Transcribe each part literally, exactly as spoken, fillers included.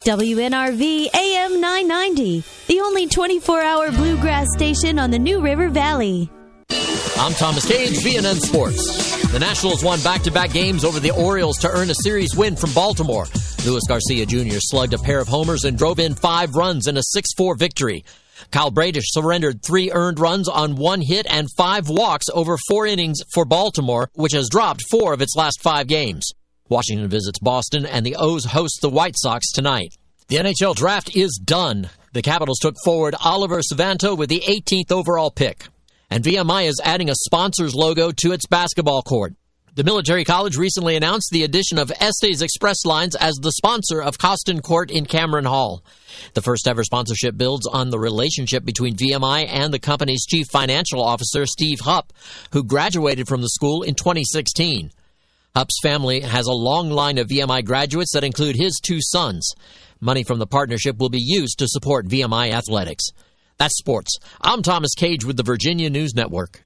W N R V A M nine ninety, the only twenty-four hour bluegrass station on the New River Valley. I'm Thomas Cage, V N N Sports. The Nationals won back-to-back games over the Orioles to earn a series win from Baltimore. Luis Garcia Junior slugged a pair of homers and drove in five runs in a six four victory. Kyle Bradish surrendered three earned runs on one hit and five walks over four innings for Baltimore, which has dropped four of its last five games. Washington visits Boston, and the O's host the White Sox tonight. The N H L draft is done. The Capitals took forward Oliver Savanto with the eighteenth overall pick. And V M I is adding a sponsor's logo to its basketball court. The military college recently announced the addition of Estes Express Lines as the sponsor of Costin Court in Cameron Hall. The first ever sponsorship builds on the relationship between V M I and the company's chief financial officer, Steve Hupp, who graduated from the school in twenty sixteen. Hupp's family has a long line of V M I graduates that include his two sons. Money from the partnership will be used to support V M I athletics. That's sports. I'm Thomas Cage with the Virginia News Network.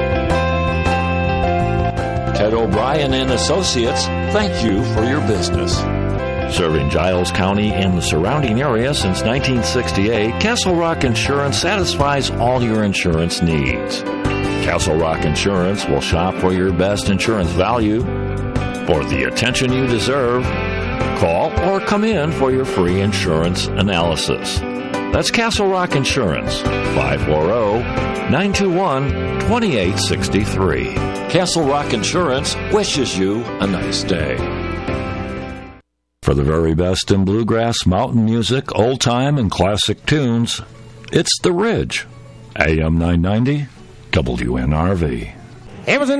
Ted O'Brien and Associates, thank you for your business. Serving Giles County and the surrounding area since nineteen sixty-eight, Castle Rock Insurance satisfies all your insurance needs. Castle Rock Insurance will shop for your best insurance value. For the attention you deserve, call or come in for your free insurance analysis. That's Castle Rock Insurance, five four zero, nine two one, two eight six three. Castle Rock Insurance wishes you a nice day. For the very best in bluegrass, mountain music, old time, and classic tunes, it's The Ridge. A M nine ninety, W N R V. It was in